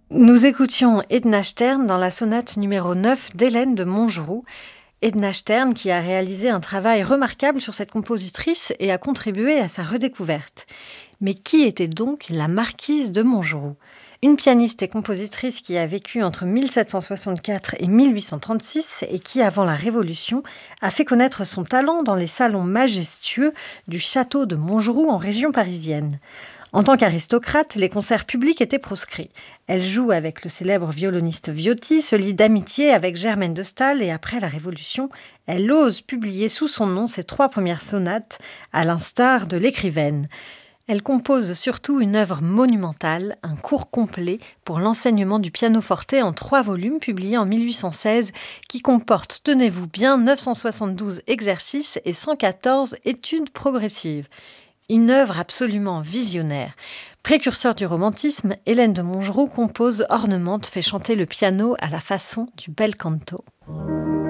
Nous écoutions Edna Stern dans la sonate numéro 9 d'Hélène de Montgeroux. Edna Stern qui a réalisé un travail remarquable sur cette compositrice et a contribué à sa redécouverte. Mais qui était donc la marquise de Montgeroux ? Une pianiste et compositrice qui a vécu entre 1764 et 1836 et qui, avant la Révolution, a fait connaître son talent dans les salons majestueux du château de Montgeroux en région parisienne. En tant qu'aristocrate, les concerts publics étaient proscrits. Elle joue avec le célèbre violoniste Viotti, se lie d'amitié avec Germaine de Staël et après la Révolution, elle ose publier sous son nom ses 3 premières sonates, à l'instar de l'écrivaine. Elle compose surtout une œuvre monumentale, un cours complet pour l'enseignement du pianoforte en 3 volumes publiés en 1816 qui comporte, tenez-vous bien, 972 exercices et 114 études progressives. Une œuvre absolument visionnaire. Précurseur du romantisme, Hélène de Montgeroux compose, ornemente, fait chanter le piano à la façon du bel canto.